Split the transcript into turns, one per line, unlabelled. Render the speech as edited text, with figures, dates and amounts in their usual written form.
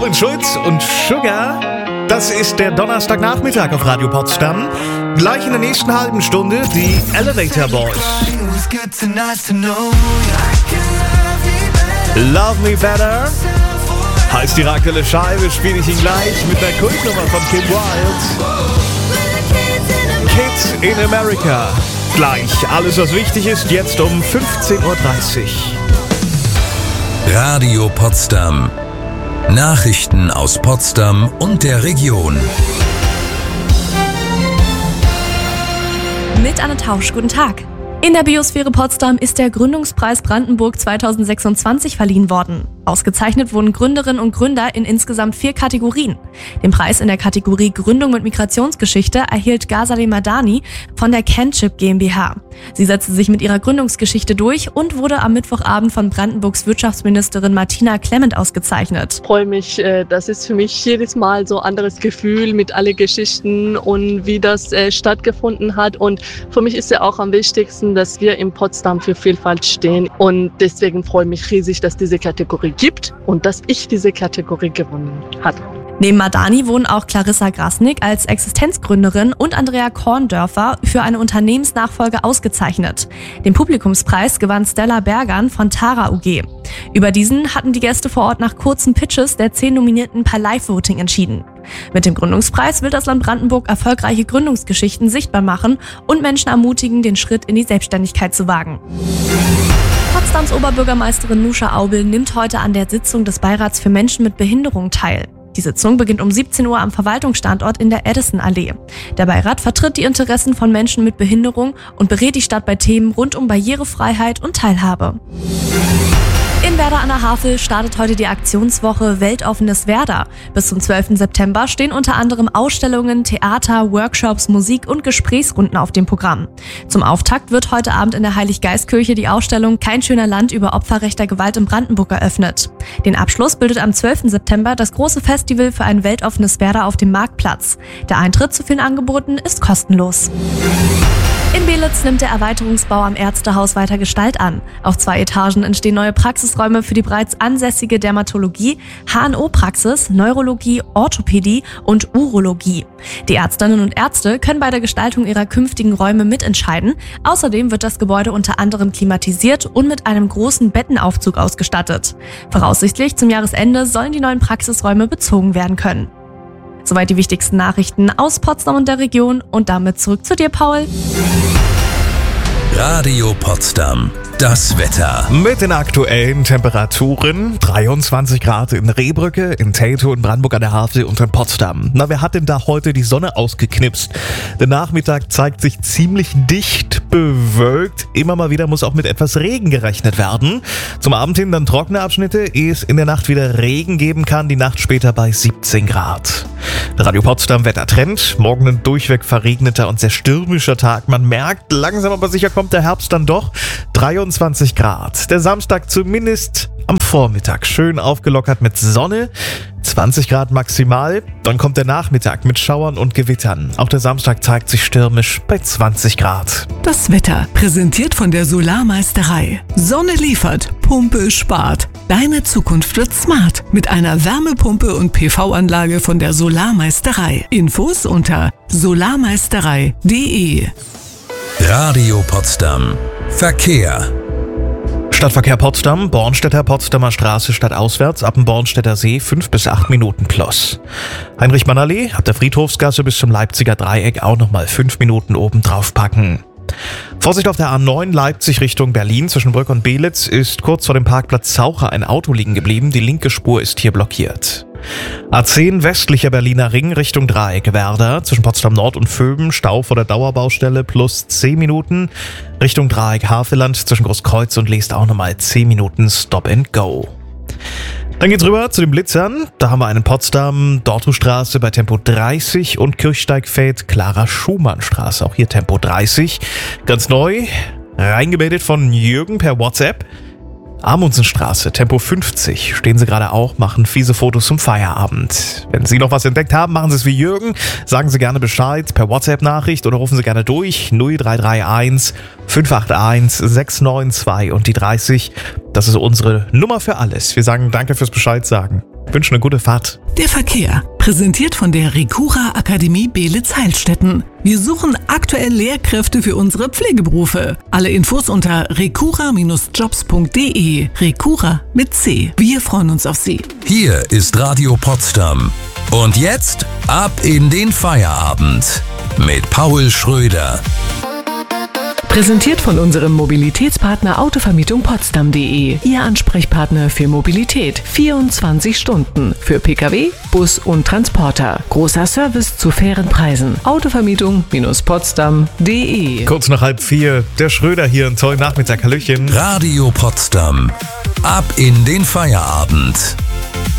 Robin Schulz und Sugar. Das ist der Donnerstagnachmittag auf Radio Potsdam. Gleich in der nächsten halben Stunde die Elevator Boys. Love Me Better heißt ihre aktuelle Scheibe, spiele ich ihn gleich mit der Kultnummer von Kim Wilde. Kids in America. Gleich alles, was wichtig ist, jetzt um 15.30 Uhr.
Radio Potsdam. Nachrichten aus Potsdam und der Region.
Mit Anne Tausch, guten Tag. In der Biosphäre Potsdam ist der Gründungspreis Brandenburg 2026 verliehen worden. Ausgezeichnet wurden Gründerinnen und Gründer in insgesamt 4 Kategorien. Den Preis in der Kategorie Gründung mit Migrationsgeschichte erhielt Ghazaleh Madani von der Kenchip GmbH. Sie setzte sich mit ihrer Gründungsgeschichte durch und wurde am Mittwochabend von Brandenburgs Wirtschaftsministerin Martina Clement ausgezeichnet.
Ich freue mich, das ist für mich jedes Mal so ein anderes Gefühl mit allen Geschichten und wie das stattgefunden hat. Und für mich ist ja auch am wichtigsten, dass wir in Potsdam für Vielfalt stehen. Und deswegen freue ich mich riesig, dass diese Kategorie gibt und dass ich diese Kategorie gewonnen habe.
Neben Madani wurden auch Clarissa Grasnick als Existenzgründerin und Andrea Korndörfer für eine Unternehmensnachfolge ausgezeichnet. Den Publikumspreis gewann Stella Bergern von Tara UG. Über diesen hatten die Gäste vor Ort nach kurzen Pitches der 10 Nominierten per Live-Voting entschieden. Mit dem Gründungspreis will das Land Brandenburg erfolgreiche Gründungsgeschichten sichtbar machen und Menschen ermutigen, den Schritt in die Selbstständigkeit zu wagen. Potsdams Oberbürgermeisterin Nusha Aubel nimmt heute an der Sitzung des Beirats für Menschen mit Behinderung teil. Die Sitzung beginnt um 17 Uhr am Verwaltungsstandort in der Edison-Allee. Der Beirat vertritt die Interessen von Menschen mit Behinderung und berät die Stadt bei Themen rund um Barrierefreiheit und Teilhabe. In Werder an der Havel startet heute die Aktionswoche Weltoffenes Werder. Bis zum 12. September stehen unter anderem Ausstellungen, Theater, Workshops, Musik und Gesprächsrunden auf dem Programm. Zum Auftakt wird heute Abend in der Heiliggeistkirche die Ausstellung Kein schöner Land über Opfer rechter Gewalt in Brandenburg eröffnet. Den Abschluss bildet am 12. September das große Festival für ein weltoffenes Werder auf dem Marktplatz. Der Eintritt zu vielen Angeboten ist kostenlos. In Belitz nimmt der Erweiterungsbau am Ärztehaus weiter Gestalt an. Auf 2 Etagen entstehen neue Praxisräume für die bereits ansässige Dermatologie, HNO-Praxis, Neurologie, Orthopädie und Urologie. Die Ärztinnen und Ärzte können bei der Gestaltung ihrer künftigen Räume mitentscheiden. Außerdem wird das Gebäude unter anderem klimatisiert und mit einem großen Bettenaufzug ausgestattet. Voraussichtlich zum Jahresende sollen die neuen Praxisräume bezogen werden können. Soweit die wichtigsten Nachrichten aus Potsdam und der Region und damit zurück zu dir, Paul.
Radio Potsdam. Das Wetter.
Mit den aktuellen Temperaturen 23 Grad in Rehbrücke, in Teltow, in Brandenburg an der Havel und in Potsdam. Na, wer hat denn da heute die Sonne ausgeknipst? Der Nachmittag zeigt sich ziemlich dicht bewölkt. Immer mal wieder muss auch mit etwas Regen gerechnet werden. Zum Abend hin dann trockene Abschnitte, ehe es in der Nacht wieder Regen geben kann. Die Nacht später bei 17 Grad. Der Radio Potsdam Wettertrend. Morgen ein durchweg verregneter und sehr stürmischer Tag. Man merkt, langsam aber sicher kommt der Herbst dann doch. 23 Grad. Der Samstag zumindest am Vormittag schön aufgelockert mit Sonne. 20 Grad maximal. Dann kommt der Nachmittag mit Schauern und Gewittern. Auch der Samstag zeigt sich stürmisch bei 20 Grad.
Das Wetter präsentiert von der Solarmeisterei. Sonne liefert, Pumpe spart. Deine Zukunft wird smart mit einer Wärmepumpe und PV-Anlage von der Solarmeisterei. Infos unter solarmeisterei.de.
Radio Potsdam. Verkehr.
Stadtverkehr Potsdam, Bornstedter Potsdamer Straße stadtauswärts, ab dem Bornstedter See 5 bis 8 Minuten plus. Heinrich-Mann-Allee, ab der Friedhofsgasse bis zum Leipziger Dreieck auch nochmal 5 Minuten oben drauf packen. Vorsicht auf der A9 Leipzig Richtung Berlin zwischen Brück und Belitz ist kurz vor dem Parkplatz Zauche ein Auto liegen geblieben, die linke Spur ist hier blockiert. A10 westlicher Berliner Ring Richtung Dreieck Werder zwischen Potsdam Nord und Vöben, Stau vor der Dauerbaustelle plus 10 Minuten. Richtung Dreieck Havelland zwischen Großkreuz und Leest auch nochmal 10 Minuten Stop and Go. Dann geht's rüber zu den Blitzern. Da haben wir einen Potsdam, Dortustraße bei Tempo 30 und Kirchsteigfeld, Clara-Schumann-Straße, auch hier Tempo 30. Ganz neu, reingemeldet von Jürgen per WhatsApp. Amundsenstraße, Tempo 50, stehen Sie gerade auch, machen fiese Fotos zum Feierabend. Wenn Sie noch was entdeckt haben, machen Sie es wie Jürgen, sagen Sie gerne Bescheid per WhatsApp-Nachricht oder rufen Sie gerne durch 0331 581 692 und die 30. Das ist unsere Nummer für alles. Wir sagen danke fürs Bescheid sagen. Wünsche eine gute Fahrt.
Der Verkehr, präsentiert von der Recura Akademie Beelitz-Heilstätten. Wir suchen aktuell Lehrkräfte für unsere Pflegeberufe. Alle Infos unter recura-jobs.de. Recura mit C. Wir freuen uns auf Sie.
Hier ist Radio Potsdam. Und jetzt ab in den Feierabend mit Paul Schröder.
Präsentiert von unserem Mobilitätspartner Autovermietung Potsdam.de. Ihr Ansprechpartner für Mobilität. 24 Stunden. Für Pkw, Bus und Transporter. Großer Service zu fairen Preisen. Autovermietung-potsdam.de.
Kurz nach 3:30, der Schröder hier, einen tollen Nachmittag, Hallöchen.
Radio Potsdam. Ab in den Feierabend.